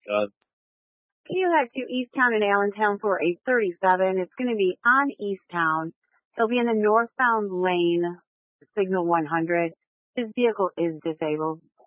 You head to Easttown and Allentown for 837. It's going to be on Easttown. He'll be in the northbound lane, signal 100. His vehicle is disabled.